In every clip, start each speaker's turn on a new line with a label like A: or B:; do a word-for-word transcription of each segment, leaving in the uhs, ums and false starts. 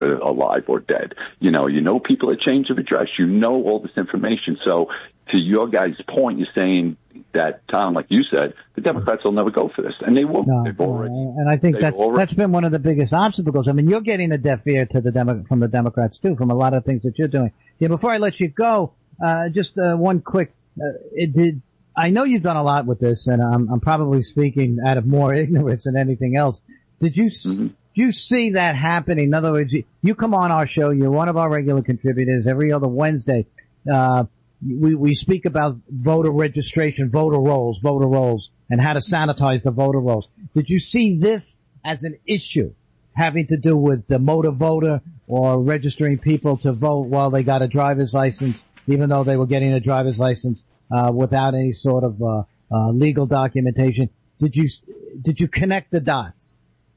A: alive or dead. You know, you know people at change of address. You know all this information. So to your guys' point, you're saying that, Tom, like you said, the Democrats will never go for this. And they won't.
B: No,
A: They've already,
B: and I think that,
A: already,
B: that's been one of the biggest obstacles. I mean, you're getting a deaf ear to the Demo- from the Democrats, too, from a lot of things that you're doing. Yeah, before I let you go, uh, just uh, one quick, uh, it did, I know you've done a lot with this, and I'm, I'm probably speaking out of more ignorance than anything else. Did you, mm-hmm. did you see that happening? In other words, you, you come on our show, you're one of our regular contributors every other Wednesday. Uh, we, we speak about voter registration, voter rolls, voter rolls, and how to sanitize the voter rolls. Did you see this as an issue having to do with the motor voter or registering people to vote while they got a driver's license, even though they were getting a driver's license, uh, without any sort of, uh, uh, legal documentation? Did you, did you connect the dots?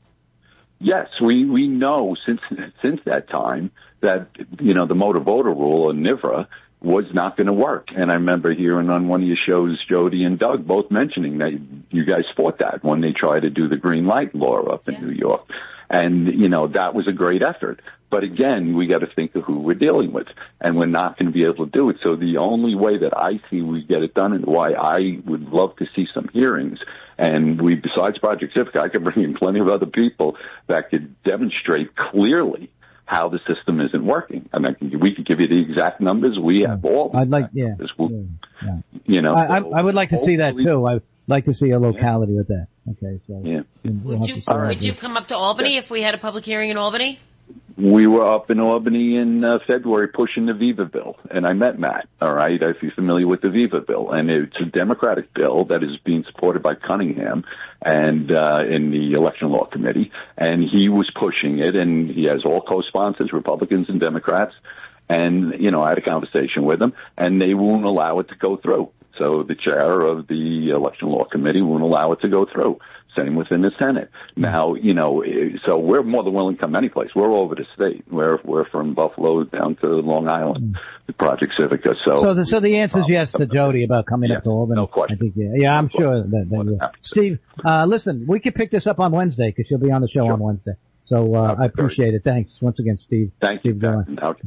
A: Yes, we, we know since, since that time that, you know, the motor voter rule, or N I V R A, was not going to work. And I remember hearing on one of your shows, Jody and Doug both mentioning that you guys fought that when they tried to do the green light law up in yeah. New York. And, you know, that was a great effort. But again, we got to think of who we're dealing with, and we're not going to be able to do it. So the only way that I see we get it done, and why I would love to see some hearings, and we, besides Project Civic, I could bring in plenty of other people that could demonstrate clearly how the system isn't working. I mean, we could give you the exact numbers. We have all the
B: I'd like, yeah,
A: numbers. We'll,
B: yeah, yeah.
A: You know,
B: I, I, I would like to see that too. I'd like to see a locality yeah. with that. Okay, so
A: yeah.
C: We'll would you would you come up to Albany yeah. if we had a public hearing in Albany?
A: We were up in Albany in uh, February pushing the Viva bill, and I met Matt, all right, if you're familiar with the Viva bill. And it's a Democratic bill that is being supported by Cunningham and uh in the Election Law Committee, and he was pushing it, and he has all co-sponsors, Republicans and Democrats. And, you know, I had a conversation with them, and they won't allow it to go through. So the chair of the Election Law Committee won't allow it to go through. Same within the Senate. Now, you know, so we're more than willing to come any place. We're all over the state. We're, we're from Buffalo down to Long Island, the Project Civica. So,
B: so the, so the answer is yes to Jody about coming
A: yeah,
B: up to Albany.
A: No question.
B: I think, yeah, yeah, I'm
A: no
B: sure that, that yeah. Steve, uh, listen, we could pick this up on Wednesday because you'll be on the show
A: sure.
B: on Wednesday. So, uh, I appreciate it. Thanks once again, Steve.
A: Thank
B: Steve
A: you.
B: Okay.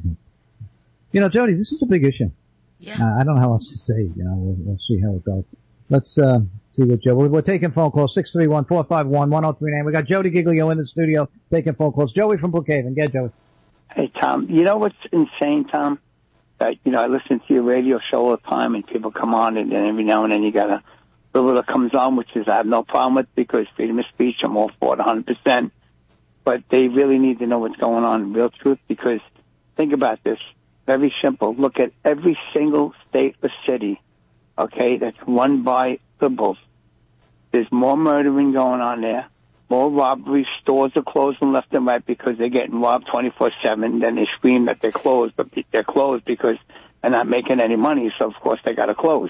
B: You know, Jody, this is a big issue.
C: Yeah.
B: Uh, I don't know how else to say it. You know, we'll, we'll see how it goes. Let's, uh, see what Joe, we're, we're taking phone calls, six three one, four five one, one oh three nine. We got Jody Giglio in the studio taking phone calls. Joey from Brookhaven. Get Joey.
D: Hey, Tom, you know what's insane, Tom? That, you know, I listen to your radio show all the time and people come on and then every now and then you got a little that comes on, which is I have no problem with because freedom of speech, I'm all for it one hundred percent. But they really need to know what's going on in real truth because think about this. Very simple. Look at every single state or city, okay, that's run by liberals. There's more murdering going on there, more robberies. Stores are closing left and right because they're getting robbed twenty-four seven. Then they scream that they're closed, but they're closed because they're not making any money, so of course they got to close.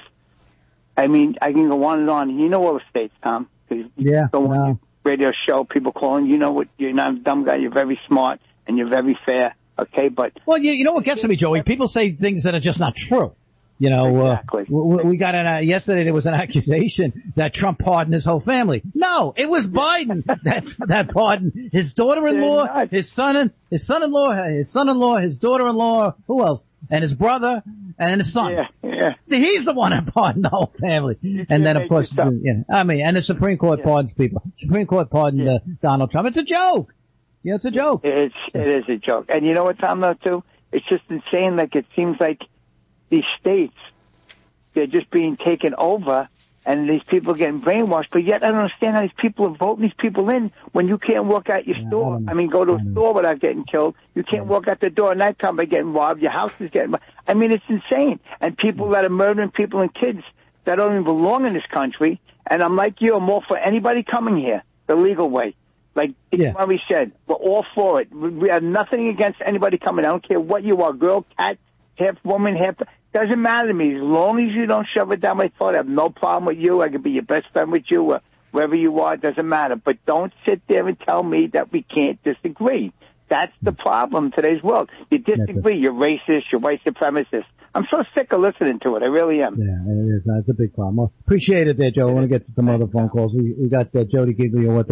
D: I mean, I can go on and on. You know all the states, Tom.
B: Yeah.
D: Go on your radio show, people calling. You know what? You're not a dumb guy. You're very smart and you're very fair. Okay, but
B: well, you, you know what gets to me, Joey? People say things that are just not true. You know,
D: exactly.
B: uh, we, we got an, uh, yesterday there was an accusation that Trump pardoned his whole family. No, it was Biden that, that pardoned his daughter-in-law, his son and, his son-in-law, his son-in-law, his daughter-in-law, who else? And his brother and his son.
D: Yeah, yeah.
B: He's the one that pardoned the whole family. And then of course, you know, I mean, and the Supreme Court yeah. pardons people. Supreme Court pardoned yeah. uh, Donald Trump. It's a joke. Yeah, it's a joke.
D: It's, it is a joke. And you know what, Tom, though, too? It's just insane. Like, it seems like these states, they're just being taken over, and these people are getting brainwashed. But yet, I don't understand how these people are voting these people in when you can't walk out your yeah, store. I, I mean, go to a store without getting killed. You can't yeah. walk out the door at nighttime by getting robbed. Your house is getting robbed. I mean, it's insane. And people that are murdering people and kids that don't even belong in this country. And I'm like you, I'm all for anybody coming here the legal way. Like
B: yeah.
D: Murray said, we're all for it. We have nothing against anybody coming. I don't care what you are, girl, cat, half woman, half... Doesn't matter to me. As long as you don't shove it down my throat, I have no problem with you. I can be your best friend with you, or wherever you are. It doesn't matter. But don't sit there and tell me that we can't disagree. That's the problem in today's world. You disagree. You're racist. You're white supremacist. I'm so sick of listening to it. I really am.
B: Yeah, it is. It's a big problem. Well, appreciate it there, Joe. I want to get to some other phone calls. We, we got uh, Jody Giglio with us.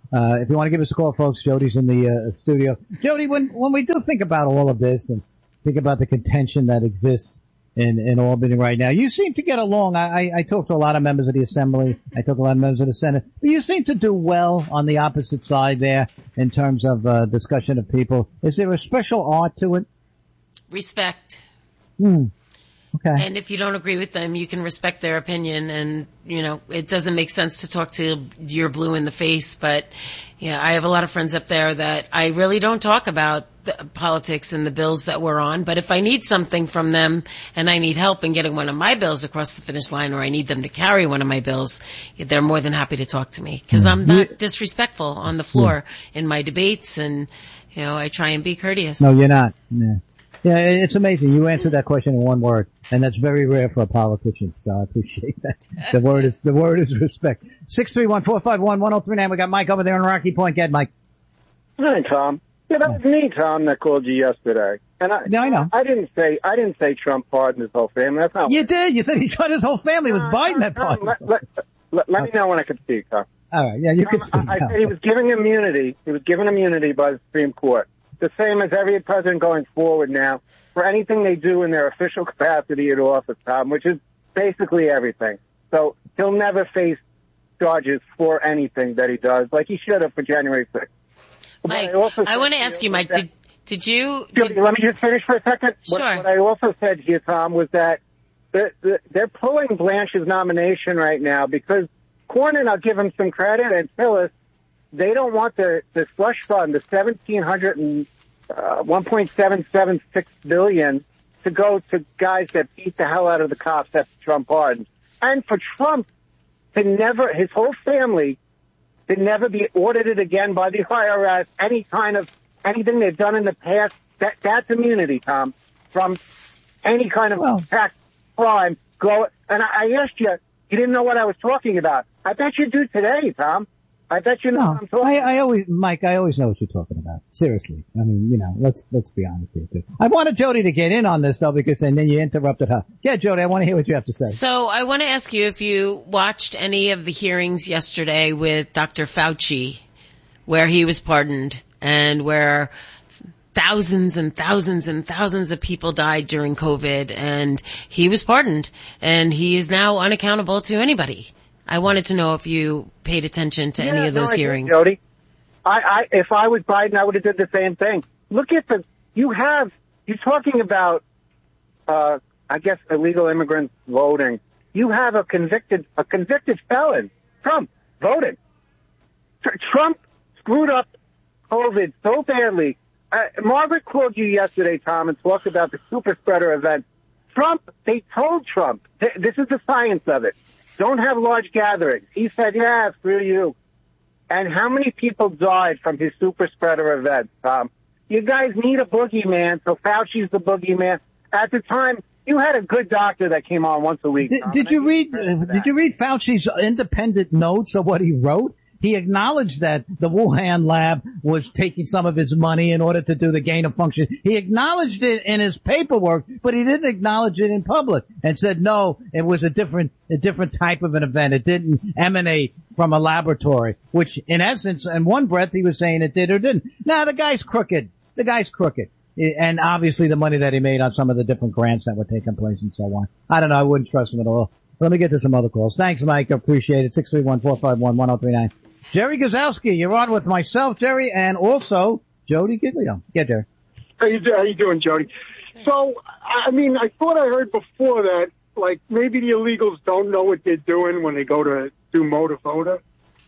B: Uh, if you want to give us a call, folks, Jody's in the uh, studio. Jody, when when we do think about all of this and think about the contention that exists in in Albany right now, you seem to get along. I, I, I talked to a lot of members of the Assembly. I talked to a lot of members of the Senate. But you seem to do well on the opposite side there in terms of uh, discussion of people. Is there a special art to it?
C: Respect.
B: Hmm. Okay.
C: And if you don't agree with them, you can respect their opinion. And, you know, it doesn't make sense to talk to you're blue in the face. But, yeah, I have a lot of friends up there that I really don't talk about the politics and the bills that we're on. But if I need something from them and I need help in getting one of my bills across the finish line, or I need them to carry one of my bills, they're more than happy to talk to me. Because I'm not disrespectful on the floor yeah. in my debates. And, you know, I try and be courteous.
B: No, you're not. Yeah. Yeah, it's amazing. You answered that question in one word, and that's very rare for a politician, so I appreciate that. The word is, the word is respect. six three one, four five one, one oh three nine. We got Mike over there in Rocky Point. Get Mike.
E: Hi, Tom. Yeah, that was me, Tom, that called you yesterday. And I,
B: yeah, I know.
E: I didn't say, I didn't say Trump pardoned his whole family. That's not
B: You did. You said he shot his whole family. It was
E: no,
B: Biden
E: no,
B: that pardoned.
E: Let, let, let, let me know when I can speak, Tom.
B: All right. Yeah, you can speak.
E: I, I said he was giving immunity. He was given immunity by the Supreme Court. The same as every president going forward now, for anything they do in their official capacity at office, Tom, which is basically everything. So he'll never face charges for anything that he does, like he should have for January sixth.
C: Mike, I, I want to ask you, Mike, did, did you... Did,
E: let me just finish for a second.
C: Sure.
E: What, what I also said here, Tom, was that they're, they're pulling Blanche's nomination right now because Cornyn, I'll give him some credit, and Phyllis, they don't want the, the slush fund, the seventeen hundred and Uh, one point seven seven six billion to go to guys that beat the hell out of the cops that Trump pardoned. And for Trump to never, his whole family, to never be audited again by the I R S, any kind of, anything they've done in the past, that, that's immunity, Tom, from any kind of
B: well,
E: tax crime. Go, and I, I asked you, you didn't know what I was talking about. I bet you do today, Tom. I bet you know
B: no,
E: what I'm talking
B: I,
E: about.
B: I always, Mike, I always know what you're talking about. Seriously. I mean, you know, let's, let's be honest here too. I wanted Jody to get in on this though because, and then you interrupted her. Yeah, Jody, I want to hear what you have to say.
C: So I want to ask you if you watched any of the hearings yesterday with Doctor Fauci, where he was pardoned and where thousands and thousands and thousands of people died during COVID, and he was pardoned, and he is now unaccountable to anybody. I wanted to know if you paid attention to
E: yeah,
C: any of those
E: no, I
C: hearings.
E: Did, Jody. I, I, if I was Biden, I would have did the same thing. Look at the, you have, you're talking about, uh, I guess illegal immigrants voting. You have a convicted, a convicted felon, Trump, voting. Tr- Trump screwed up COVID so badly. Uh, Margaret called you yesterday, Tom, and talked about the super spreader event. Trump, they told Trump, th- this is the science of it. Don't have large gatherings. He said, yeah, screw you. And how many people died from his super spreader event, Tom? You guys need a boogeyman, so Fauci's the boogeyman. At the time, you had a good doctor that came on once a week.
B: Did, did you read, uh, did you read Fauci's independent notes of what he wrote? He acknowledged that the Wuhan lab was taking some of his money in order to do the gain of function. He acknowledged it in his paperwork, but he didn't acknowledge it in public and said, no, it was a different, a different type of an event. It didn't emanate from a laboratory, which in essence, in one breath, he was saying it did or didn't. Now, the guy's crooked. The guy's crooked. And obviously the money that he made on some of the different grants that were taking place and so on. I don't know. I wouldn't trust him at all. Let me get to some other calls. Thanks, Mike. I appreciate it. six three one, four five one, one oh three nine. Jerry Gazowski, you're on with myself, Jerry, and also Jody Giglio. Yeah, Jerry.
F: How you, do, how you doing, Jody? So, I mean, I thought I heard before that, like, maybe the illegals don't know what they're doing when they go to do motor voter.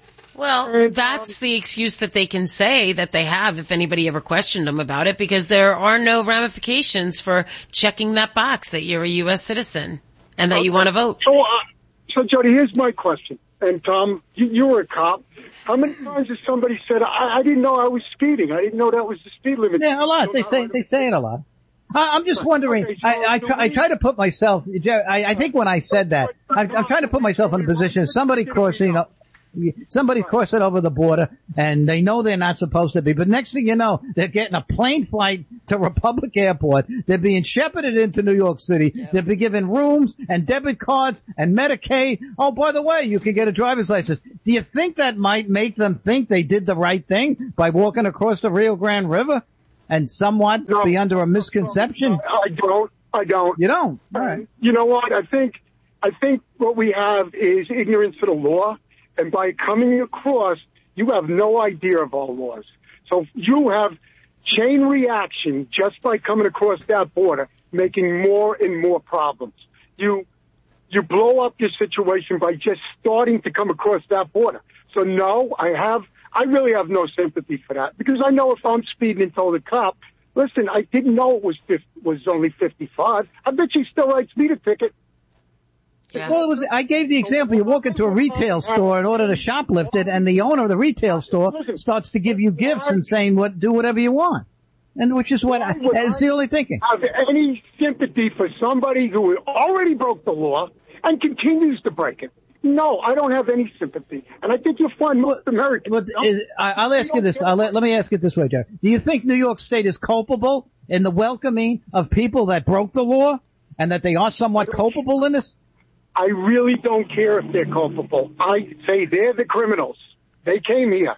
C: Well, and, that's um, the excuse that they can say that they have if anybody ever questioned them about it, because there are no ramifications for checking that box that you're a U S citizen and that okay. you want to vote.
F: So, uh, so, Jody, here's my question. And, Tom, you, you were a cop. How many times has somebody said, I, I didn't know I was speeding. I didn't know that was the speed limit.
B: Yeah, a lot. They say, they say it a lot. I, I'm just wondering, okay, so I, I, try, I try to put myself, I, I think when I said that, I'm, I'm trying to put myself in a position of somebody crossing up. Somebody crossing over the border, and they know they're not supposed to be. But next thing you know, they're getting a plane flight to Republic Airport. They're being shepherded into New York City. Yeah. They'll be given rooms and debit cards and Medicaid. Oh, by the way, you can get a driver's license. Do you think that might make them think they did the right thing by walking across the Rio Grande River and somewhat
F: no,
B: be under a misconception?
F: I don't. I don't.
B: You don't? All right.
F: You know what? I think, I think what we have is ignorance of the law. And by coming across, you have no idea of our laws. So you have chain reaction just by coming across that border, making more and more problems. You, you blow up your situation by just starting to come across that border. So no, I have, I really have no sympathy for that, because I know if I'm speeding and told a cop, listen, I didn't know it was fifty, was only fifty-five. I bet she still writes me a ticket.
C: Yeah.
B: Well, it was, I gave the example. You walk into a retail store in order to shoplift it, and the owner of the retail store starts to give you gifts and saying, "What, do whatever you want," and which is what I, it's the only thinking.
F: Have any sympathy for somebody who already broke the law and continues to break it? No, I don't have any sympathy, and I think you'll find most Americans.
B: Well, is, I, I'll ask you this. I'll let, let me ask it this way, Jerry. Do you think New York State is culpable in the welcoming of people that broke the law, and that they are somewhat culpable in this?
F: I really don't care if they're culpable. I say they're the criminals. They came here.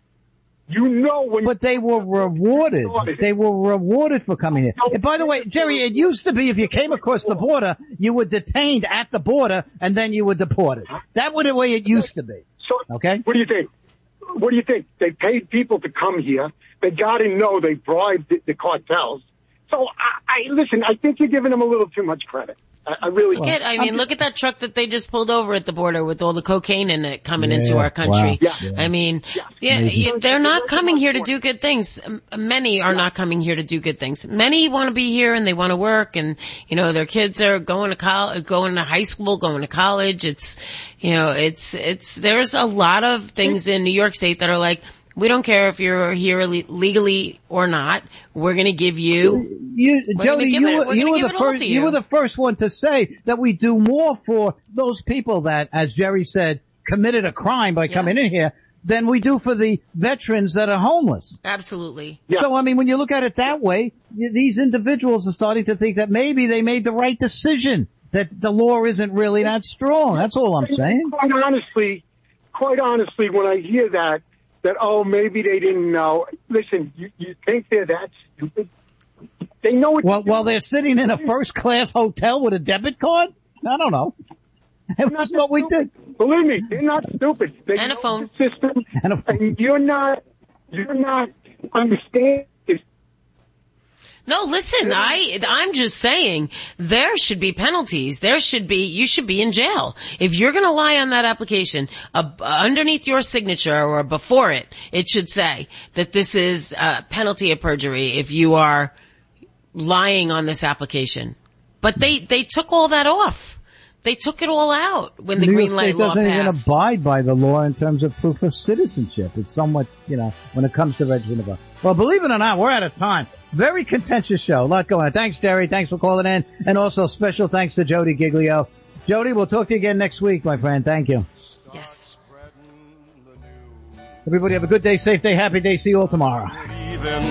F: You know when.
B: But they were rewarded. They were rewarded for coming here. And by the way, Jerry, it used to be if you came across the border, you were detained at the border and then you were deported. That was the way it used to be.
F: So,
B: okay.
F: What do you think? What do you think? They paid people to come here. They got to know they bribed the, the cartels. So I, I listen. I think you're giving them a little too much credit. I really
C: look at, I mean,
F: I'm
C: look at that truck that they just pulled over at the border with all the cocaine in it coming
B: yeah,
C: into our country.
B: Wow.
F: Yeah.
C: I mean, yeah, yeah, they're not coming here to do good things. Many are not coming here to do good things. Many want to be here and they want to work, and you know, their kids are going to college, going to high school, going to college. It's, you know, it's, it's, there's a lot of things in New York State that are like, we don't care if you're here legally or not. We're going to give you.
B: You, Jody, you, were, you were the first. You. you were the first one to say that we do more for those people that, as Jerry said, committed a crime by yeah. coming in here than we do for the veterans that are homeless.
C: Absolutely.
F: Yeah.
B: So I mean, when you look at it that way, these individuals are starting to think that maybe they made the right decision. That the law isn't really that strong. That's all I'm saying.
F: Quite honestly, quite honestly, when I hear that. That, oh, maybe they didn't know. Listen, you, you think they're that stupid? They know what
B: Well, while they're sitting in a first-class hotel with a debit card? I don't know. That's what we did.
F: Believe me, they're not stupid. They
C: and a phone.
F: The system,
B: and, a phone.
F: and you're not, you're not understanding.
C: No, listen, I, I'm just saying there should be penalties. There should be, you should be in jail. If you're going to lie on that application, uh, underneath your signature or before it, it should say that this is a penalty of perjury if you are lying on this application. But they, they took all that off. They took it all out when the
B: New
C: green
B: York
C: light
B: State
C: law
B: doesn't
C: passed.
B: even abide by the law in terms of proof of citizenship. It's somewhat, you know, when it comes to registering a vote. Well, believe it or not, we're out of time. Very contentious show. A lot going on. Thanks, Jerry. Thanks for calling in. And also special thanks to Jody Giglio. Jody, we'll talk to you again next week, my friend. Thank you.
C: Yes.
B: Everybody have a good day, safe day, happy day. See you all tomorrow.